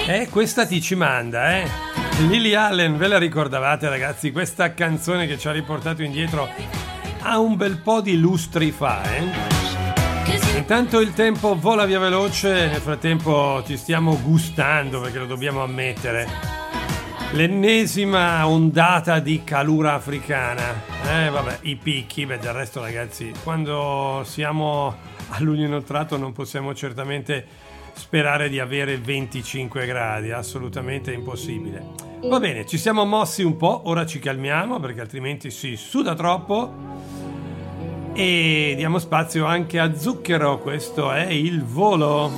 Questa ti ci manda, Lily Allen, ve la ricordavate ragazzi? Questa canzone che ci ha riportato indietro a un bel po' di lustri fa, Intanto il tempo vola via veloce, nel frattempo ci stiamo gustando, perché lo dobbiamo ammettere, l'ennesima ondata di calura africana. Vabbè, i picchi, del resto ragazzi, quando siamo a luglio inoltrato non possiamo certamente sperare di avere 25 gradi, assolutamente impossibile. Va bene, ci siamo mossi un po', ora ci calmiamo perché altrimenti si suda troppo e diamo spazio anche a Zucchero, questo è Il Volo.